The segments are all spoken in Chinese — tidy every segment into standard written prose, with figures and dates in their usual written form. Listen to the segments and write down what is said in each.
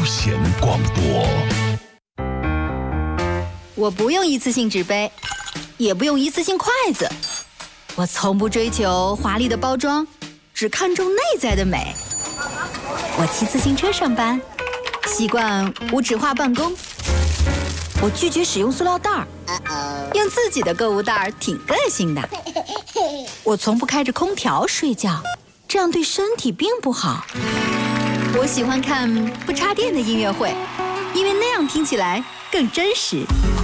闲广播。 我不用一次性纸杯，也不用一次性筷子，我从不追求华丽的包装，只看重内在的美。我骑自行车上班，习惯无纸化办公。我拒绝使用塑料袋儿，用自己的购物袋儿挺个性的。我从不开着空调睡觉，这样对身体并不好。我喜欢看不插电的音乐会，因为那样听起来更真实。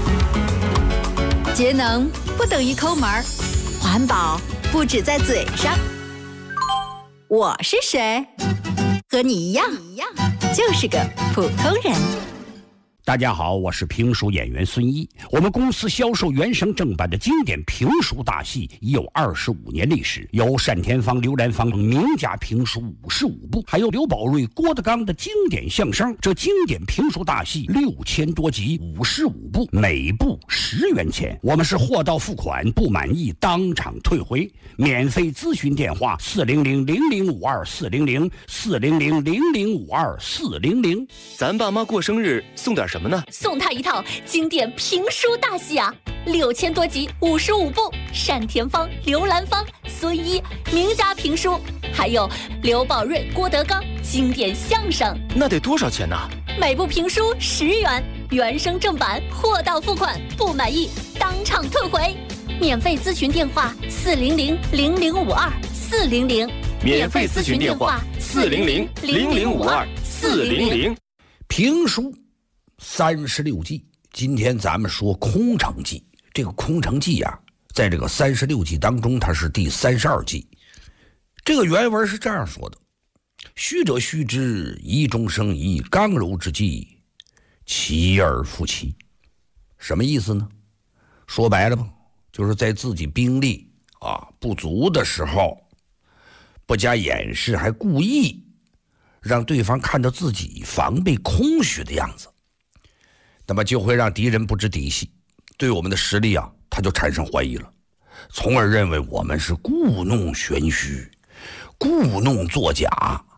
节能不等于抠门儿，环保不止在嘴上。我是谁？和你一样，就是个普通人。 大家好，我是评书演员孙一。我们公司销售原声正版的经典评书大戏已有25年历史，有单田芳、刘兰芳等名家评书55部，还有刘宝瑞、郭德纲的经典相声。这经典评书大戏6000多集，55部，每部10元钱。我们是货到付款，不满意当场退回。免费咨询电话400-0052-400-400-0052-400。 咱爸妈过生日送点什么呢？ 送他一套经典评书大戏啊，6000多集，55部，单田芳、刘兰芳、孙一名家评书，还有刘宝瑞、郭德纲经典相声。 那得多少钱呢？ 每部评书10元，原声正版，货到付款，不满意当场退回。免费咨询电话400-0052-400。 免费咨询电话400-0052-400。 评书36计，今天咱们说空城计。这个空城计啊，在这个36计当中，它是第32计。这个原文是这样说的：虚者虚之，疑中生疑，刚柔之计，其而复其。什么意思呢？说白了吧，就是在自己兵力不足的时候，不加掩饰，还故意让对方看到自己防备空虚的样子，那么就会让敌人不知底细，对我们的实力他就产生怀疑了，从而认为我们是故弄玄虚，故弄作假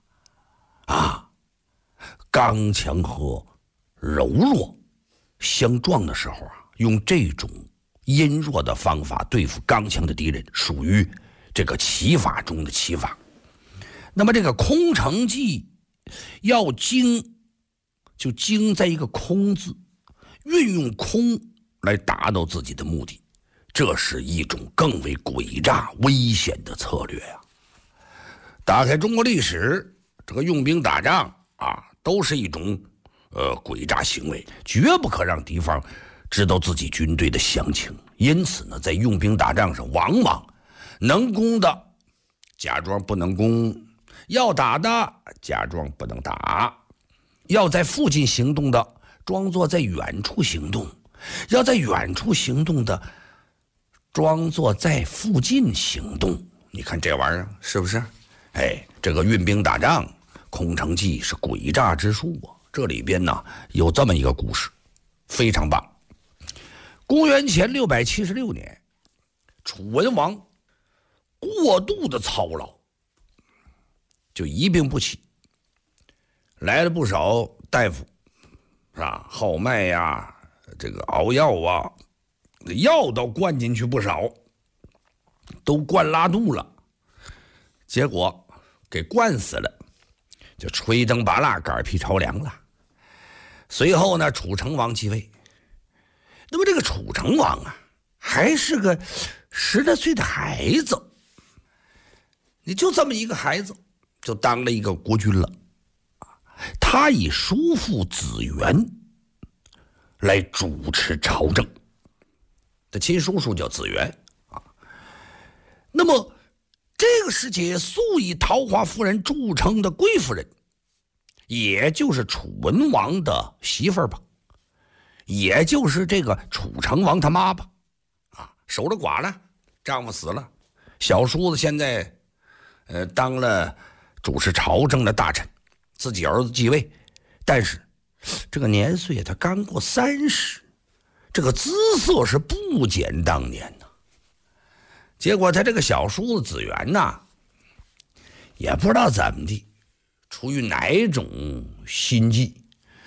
刚强和柔弱相撞的时候用这种阴弱的方法对付刚强的敌人，属于这个奇法中的奇法。那么这个空城计要精，就精在一个空字，运用空来达到自己的目的，这是一种更为诡诈危险的策略打开中国历史，这个用兵打仗都是一种诡诈行为，绝不可让敌方知道自己军队的详情。因此呢，在用兵打仗上，往往能攻的假装不能攻，要打的假装不能打，要在附近行动的装作在远处行动，要在远处行动的装作在附近行动。你看这玩意儿是不是？这个运兵打仗空城计是诡诈之术这里边呢有这么一个故事，非常棒。公元前676年，楚文王过度的操劳，就一病不起，来了不少大夫，是吧？号脉这个熬药药都灌进去不少，都灌拉肚了，结果给灌死了，就吹灯拔蜡，嗝屁朝凉了。随后呢，楚成王继位。那么这个楚成王还是个10来岁的孩子，你就这么一个孩子就当了一个国君了。他以叔父子元来主持朝政，他亲叔叔叫子元那么这个时节，素以桃花夫人著称的贵夫人，也就是楚文王的媳妇儿吧，也就是这个楚成王他妈吧守着寡了，丈夫死了，小叔子现在当了主持朝政的大臣，自己儿子继位，但是这个年岁他刚过30，这个姿色是不减当年结果他这个小叔子子元也不知道怎么的，出于哪种心计，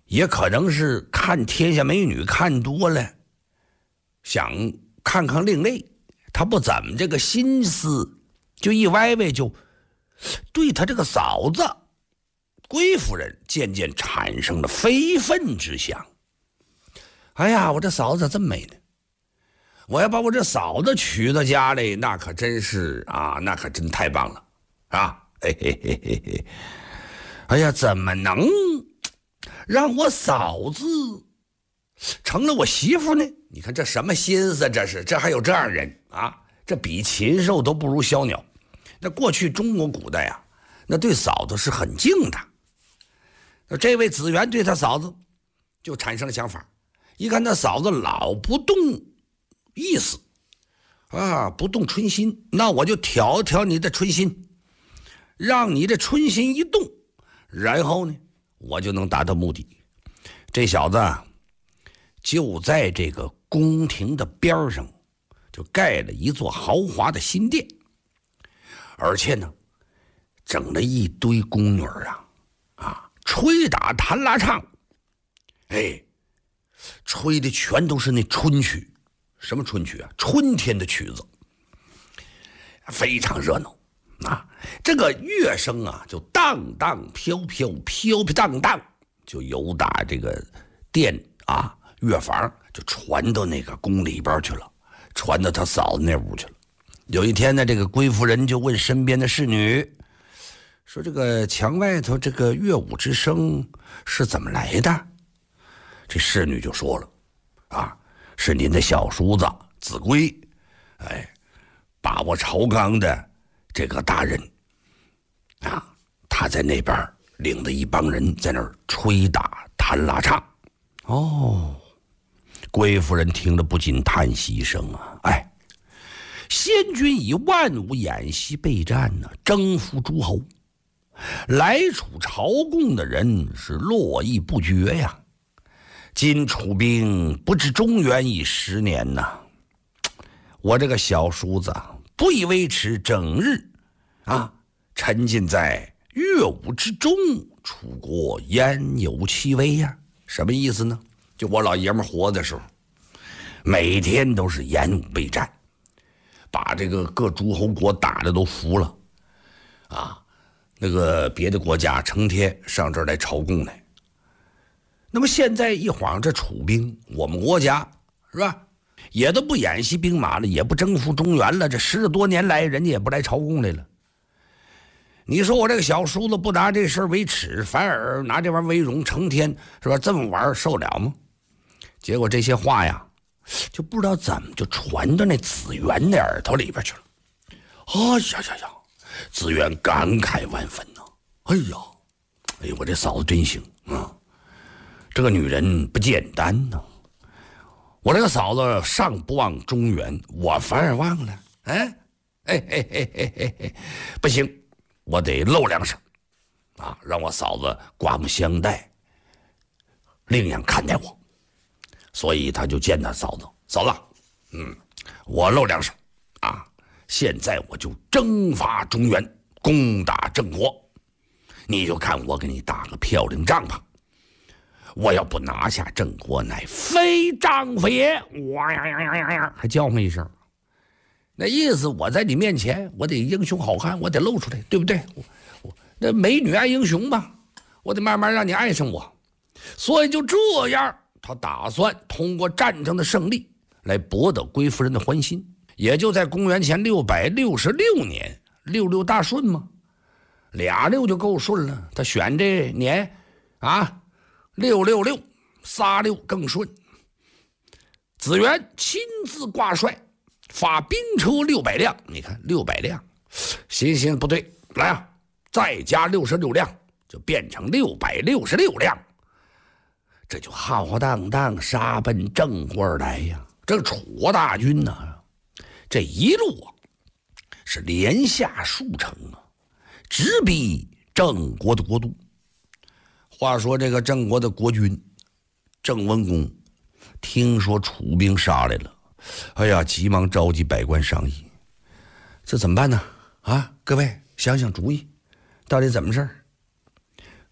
也可能是看天下美女看多了，想看看另类，他不怎么这个心思，就一歪歪，就对他这个嫂子贵夫人渐渐产生了非分之想。哎呀，我这嫂子真美呢，我要把我这嫂子娶到家里，那可真是啊，那可真太棒了啊！嘿嘿嘿嘿嘿，哎呀，怎么能让我嫂子成了我媳妇呢？你看这什么心思，这还有这样人啊？这比禽兽都不如小鸟。那过去中国古代啊，那对嫂子是很敬的。那这位子元对他嫂子就产生了想法，一看他嫂子老不动意思啊，不动春心，那我就挑挑你的春心，让你这春心一动，然后呢，我就能达到目的。这小子就在这个宫廷的边上，就盖了一座豪华的新殿，而且呢，整了一堆宫女啊，吹打弹拉唱，哎，吹的全都是那春曲。什么春曲啊？春天的曲子，非常热闹啊！这个乐声啊，就荡荡飘飘，飘飘荡荡，就由打这个殿啊乐房，就传到那个宫里边去了，传到他嫂子那屋去了。有一天呢，这个贵夫人就问身边的侍女说：“这个墙外头这个乐舞之声是怎么来的？”这侍女就说了：“啊。”是您的小叔子子规，哎，把握朝纲的这个大人啊，他在那边领着一帮人在那儿吹打弹拉唱。哦，贵夫人听了不禁叹息一声啊，哎，先君以万武演习备战呢，征服诸侯，来楚朝贡的人是络绎不绝呀。今楚兵不至中原已10年呐，我这个小叔子不以为耻，整日啊沉浸在乐舞之中，楚国焉有其危呀？什么意思呢？就我老爷们活的时候，每天都是演武备战，把这个各诸侯国打的都服了啊，那个别的国家成天上这儿来朝贡来。那么现在一晃这楚兵，我们国家是吧，也都不演习兵马了，也不征服中原了，这10多年来人家也不来朝贡来了。你说我这个小叔子不拿这事为耻，反而拿这玩意为荣，成天是吧这么玩受了吗？结果这些话呀，就不知道怎么就传到那子元的耳朵里边去了。哎呀，子元感慨万分呐！哎呀，我这嫂子真行啊！这个女人不简单呐！我这个嫂子上不忘中原，我反而忘了。不行，我得露两手啊，让我嫂子刮目相待，另眼看待我。所以他就见他嫂子，我露两手啊，现在我就征伐中原，攻打郑国，你就看我给你搭个漂亮帐篷。我要不拿下郑国，乃非丈夫也！哇呀，还叫唤一声，那意思我在你面前，我得英雄好汉，我得露出来，对不对？那美女爱英雄嘛，我得慢慢让你爱上我。所以就这样，他打算通过战争的胜利来博得贵夫人的欢心。也就在公元前666年，66大顺嘛，266就够顺了。他选这年啊。666撒6更顺。子元亲自挂帅，发兵车600辆。你看600辆，行，不对，来啊，再加66辆，就变成666辆。这就浩浩荡荡杀奔郑国而来呀。这个楚国大军呢，这一路啊是连下数城啊，直逼郑国的国都。话说这个郑国的国君郑文公听说楚兵杀来了，哎呀，急忙召集百官商议，这怎么办呢？啊，各位想想主意，到底怎么事？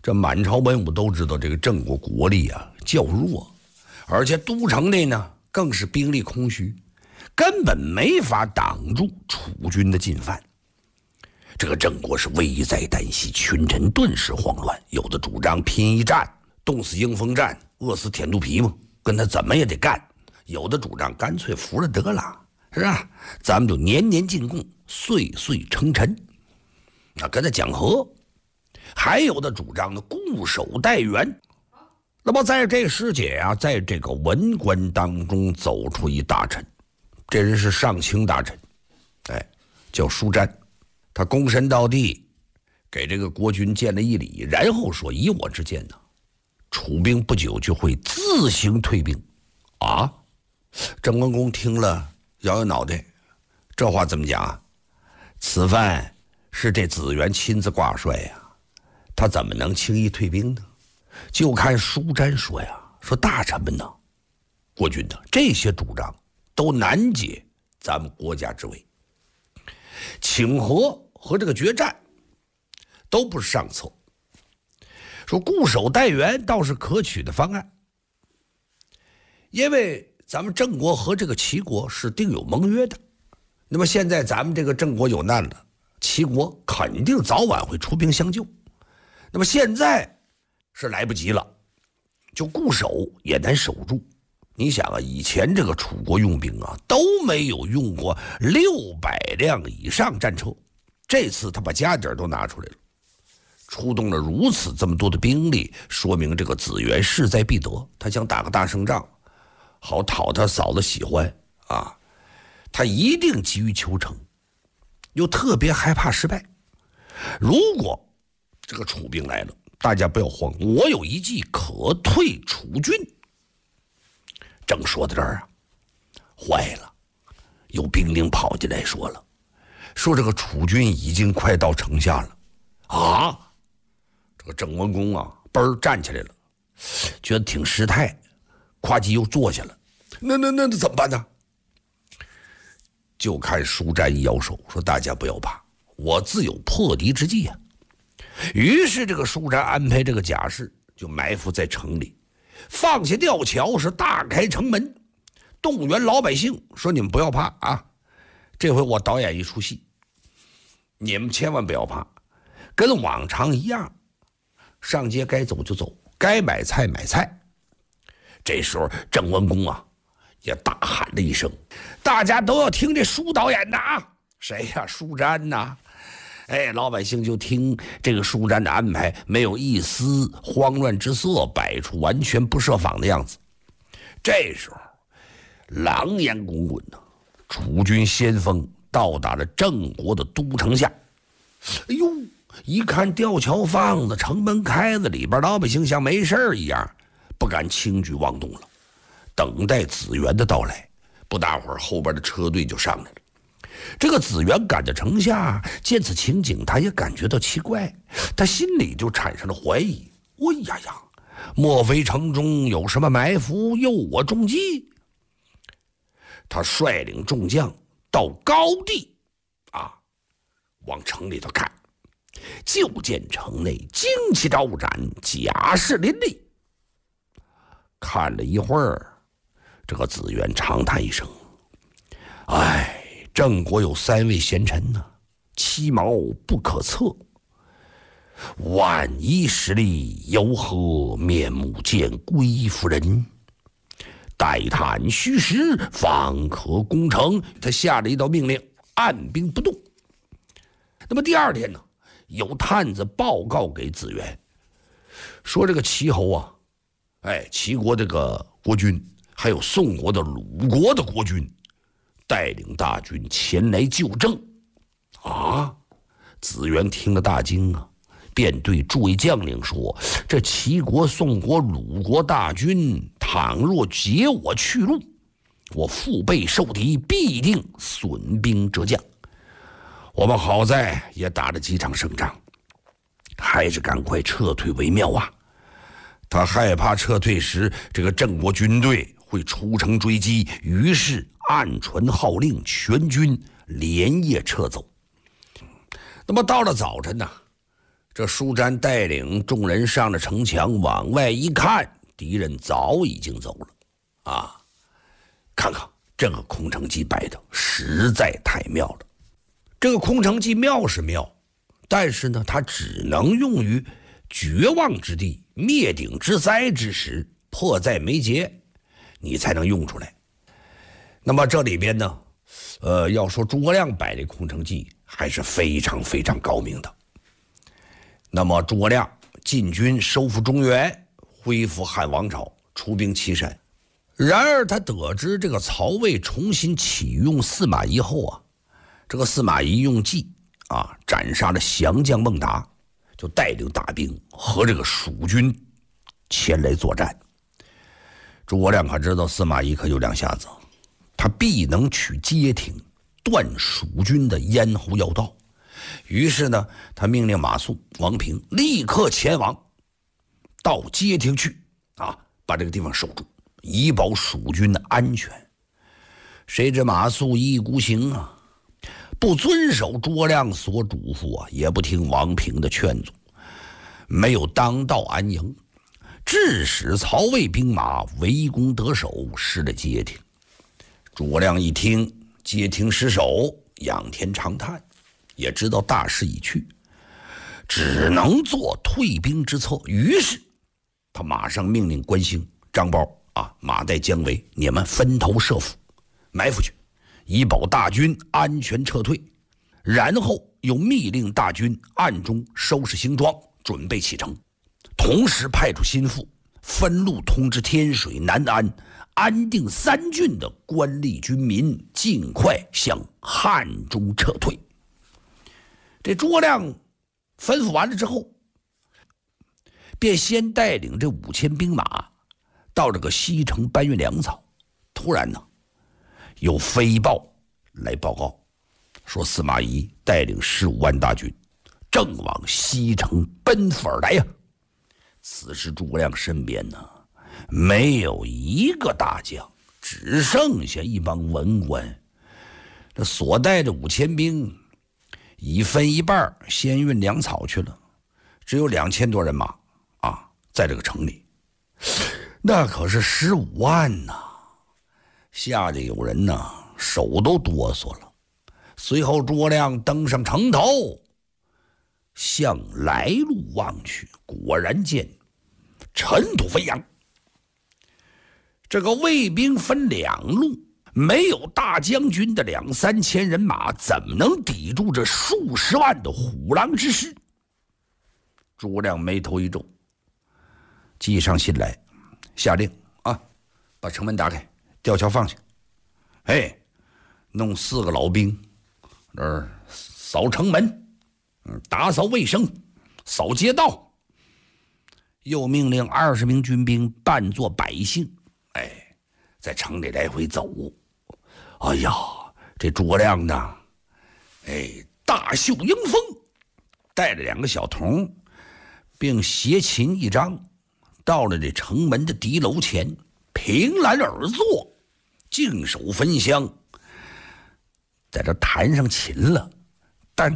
这满朝文武都知道，这个郑国国力啊较弱，而且都城内呢更是兵力空虚，根本没法挡住楚军的进犯。这个郑国是危在旦夕，群臣顿时慌乱，有的主张拼一战，冻死迎风战，饿死舔肚皮嘛，跟他怎么也得干；有的主张干脆服了得了，是吧？咱们就年年进贡，岁岁称臣，那跟他讲和。还有的主张呢固守待援。那么在这时节啊，在这个文官当中走出一大臣，这人是上卿大臣，叫舒詹。他躬身到地，给这个国君见了一礼，然后说：“以我之见呢，楚兵不久就会自行退兵。”啊！郑文公听了摇摇脑袋，这话怎么讲？此番是这子元亲自挂帅呀，他怎么能轻易退兵呢？就看舒詹说呀，说大臣们呢，国君呢，这些主张都难解咱们国家之危，请和这个决战都不是上策。说固守待援倒是可取的方案，因为咱们郑国和这个齐国是订有盟约的。那么现在咱们这个郑国有难了，齐国肯定早晚会出兵相救。那么现在是来不及了，就固守也难守住。你想啊，以前这个楚国用兵啊都没有用过600辆以上战车，这次他把家底都拿出来了，出动了如此这么多的兵力，说明这个子元势在必得，他想打个大胜仗，好讨他嫂子喜欢啊，他一定急于求成，又特别害怕失败。如果这个楚兵来了，大家不要慌，我有一计可退楚军。正说到这儿啊，坏了，有兵丁跑进来说了，说这个楚军已经快到城下了。啊！这个郑文公啊，嘣儿站起来了，觉得挺失态，夸叽又坐下了。那怎么办呢？就看舒詹一摇手，说大家不要怕，我自有破敌之计啊。于是这个舒詹安排这个甲士就埋伏在城里，放下吊桥，是大开城门，动员老百姓，说你们不要怕啊，这回我导演一出戏，你们千万不要怕，跟往常一样，上街该走就走，该买菜买菜。这时候郑文公啊也大喊了一声，大家都要听这舒导演的啊。谁呀？舒詹呐。老百姓就听这个舒詹的安排，没有一丝慌乱之色，摆出完全不设防的样子。这时候狼烟滚滚的，楚军先锋到达了郑国的都城下。哎呦，一看吊桥放的，城门开了，里边老百姓像没事一样，不敢轻举妄动了，等待子元的到来。不大会儿，后边的车队就上来了。这个子元赶到城下，见此情景，他也感觉到奇怪，他心里就产生了怀疑。哎呀呀，莫非城中有什么埋伏，诱我中计？他率领众将到高地往城里头看，就见城内旌旗招展，甲士林立。看了一会儿，这个子元长叹一声：“哎，郑国有3位贤臣呢，其谋不可测。万一失利，有何面目见归夫人？待探虚实，方可攻城。”他下了一道命令，按兵不动。那么第二天呢，有探子报告给子元，说这个齐侯啊，齐国这个国君，还有宋国的鲁国的国君，带领大军前来救郑。子元听了大惊啊，便对诸位将领说：“这齐国、宋国、鲁国大军，倘若截我去路，我腹背受敌，必定损兵折将。我们好在也打了几场胜仗，还是赶快撤退为妙啊。”他害怕撤退时这个郑国军队会出城追击，于是暗传号令，全军连夜撤走。那么到了早晨呢， 这舒展带领众人上了城墙，往外一看，敌人早已经走了。啊，看看这个空城计摆的实在太妙了。这个空城计妙是妙，但是呢，它只能用于绝望之地、灭顶之灾之时，迫在眉睫，你才能用出来。那么这里边呢，要说诸葛亮摆的空城计还是非常非常高明的。那么诸葛亮进军收复中原，恢复汉王朝，出兵祁山。然而他得知这个曹魏重新启用司马懿后啊，这个司马懿用计啊斩杀了降将孟达，就带领大兵和这个蜀军前来作战。诸葛亮可知道司马懿可有两下子，他必能取街亭，断蜀军的咽喉要道。于是呢，他命令马谡、王平立刻前往到街亭去啊，把这个地方守住，以保蜀军的安全。谁知马谡一意孤行啊，不遵守诸葛亮所嘱咐啊，也不听王平的劝阻，没有当到安营，致使曹魏兵马围攻得手，失了街亭。诸葛亮一听街亭失守，仰天长叹，也知道大势已去，只能做退兵之策。于是他马上命令关兴、张苞啊、马岱、姜维，你们分头设伏，埋伏去，以保大军安全撤退。然后又密令大军暗中收拾行装，准备启程。同时派出心腹分路通知天水、南安、安定3郡的官吏军民，尽快向汉中撤退。这诸葛亮吩咐完了之后，便先带领这5000兵马到这个西城搬运粮草。突然呢，有飞报来报告，说司马懿带领15万大军正往西城奔赴而来呀。此时诸葛亮身边呢，没有一个大将，只剩下一帮文官。这所带的5000兵已分一半先运粮草去了，只有2000多人马啊，在这个城里。那可是15万呐，吓得有人呢手都哆嗦了。随后诸葛亮登上城头，向来路望去，果然见尘土飞扬。这个魏兵分2路，没有大将军的2、3千人马，怎么能抵住这数十万的虎狼之师？诸葛亮眉头一皱，记上心来，下令啊，把城门打开，吊桥放下。哎，弄4个老兵这儿扫城门，打扫卫生，扫街道。又命令20名军兵扮作百姓，哎，在城里来回走。哎呀，这诸葛亮呢，哎，大袖迎风，带着2个小童，并携琴一张，到了这城门的敌楼前，凭栏而坐，净手焚香，在这弹上琴了，噔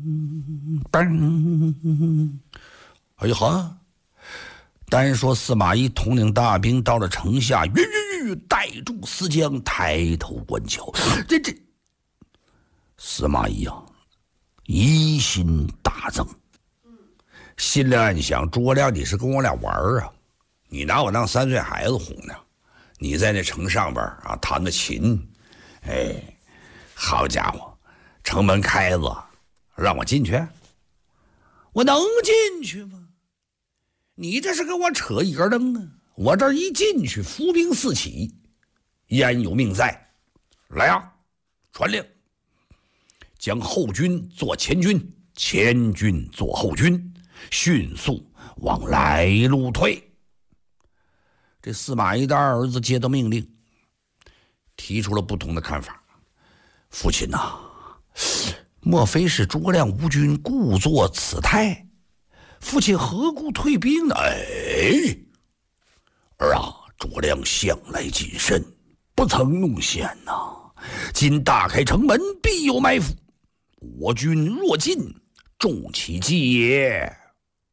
噔。哎呀哈！单说司马懿统领大兵到了城下，带住思江，抬头观瞧。这司马懿啊，疑心大增，心里暗想：诸葛亮，你是跟我俩玩啊？你拿我当3岁孩子哄呢？你在那城上边啊弹个琴，哎，好家伙，城门开了，让我进去？我能进去吗？你这是跟我扯一根灯啊！我这一进去，伏兵四起，焉有命在？来啊，传令，将后军做前军，前军做后军，迅速往来路退。这司马懿的2儿子接到命令，提出了不同的看法。父亲呐，莫非是诸葛亮无军故作此态？父亲何故退兵呢？哎，儿啊，诸葛亮向来谨慎，不曾弄险呐。今大开城门，必有埋伏。我军若进，众其计也。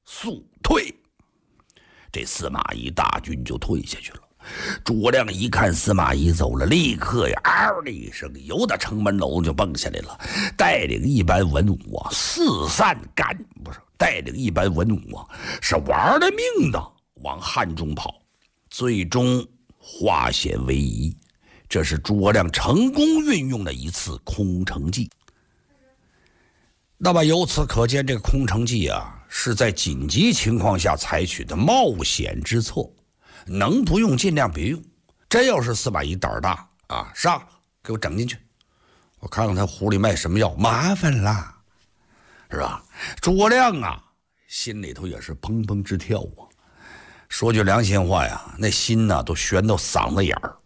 速退。这司马懿大军就退下去了。诸葛亮一看司马懿走了，立刻呀嗷的一声，由打城门楼就蹦下来了，带领一班文武啊带领一班文武啊是玩了命的往汉中跑，最终化险为夷。这是诸葛亮成功运用的一次空城计。那么由此可见，这个空城计啊是在紧急情况下采取的冒险之策，能不用尽量别用。真要是司马懿胆儿大啊，上给我整进去，我看看他壶里卖什么药，麻烦了，是吧？诸葛亮啊心里头也是砰砰直跳啊。说句良心话呀，那心呢都悬到嗓子眼儿。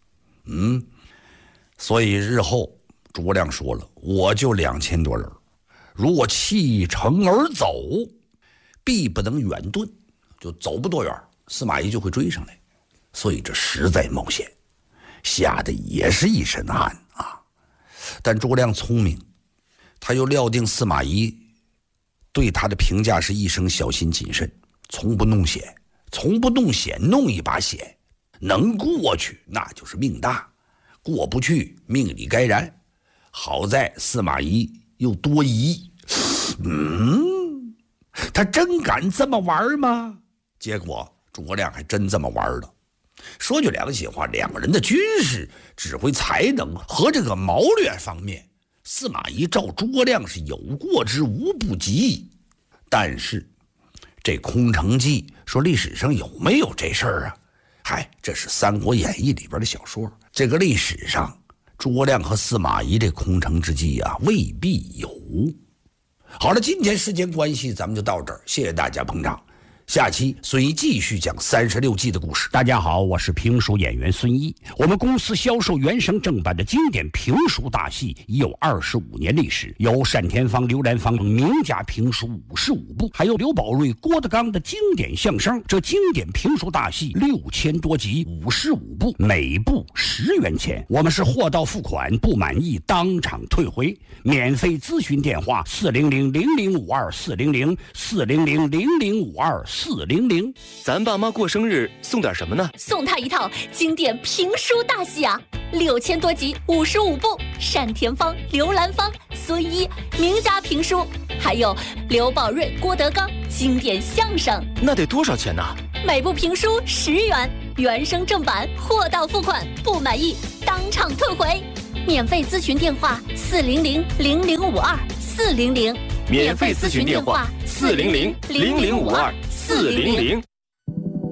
所以日后诸葛亮说了，我就2000多人，如果弃城而走，必不能远遁，就走不多远，司马懿就会追上来。所以这实在冒险，吓得也是一身汗啊。但诸葛亮聪明，他又料定司马懿对他的评价是一生小心谨慎，从不弄险，弄一把险，能过去那就是命大，过不去命里该然。好在司马懿又多疑，他真敢这么玩吗？结果诸葛亮还真这么玩了。说句良心话，两个人的军事指挥才能和这个谋略方面，司马懿照诸葛亮是有过之无不及。但是这空城计说历史上有没有这事儿啊？嗨，这是《三国演义》里边的小说，这个历史上诸葛亮和司马懿这空城之计啊未必有。好了，今天时间关系咱们就到这儿，谢谢大家捧场。下期孙一继续讲36计的故事。 大家好，我是评书演员孙一。我们公司销售原声正版的经典评书大戏已有25年历史，有单田芳、刘兰芳等名家评书55部，还有刘宝瑞、郭德纲的经典相声。这经典评书大戏6000多集，55部，每部10元钱。我们是货到付款，不满意当场退回。免费咨询电话400-0052-400-400-0052-400。 咱爸妈过生日送点什么呢？ 送他一套经典评书大戏啊，6000多集，55部，单田芳、刘兰芳、孙一名家评书，还有刘宝瑞、郭德纲经典相声。 那得多少钱呢？ 每部评书10元，原声正版，货到付款，不满意当场退回。免费咨询电话400-0052-400。 免费咨询电话400-0052-400。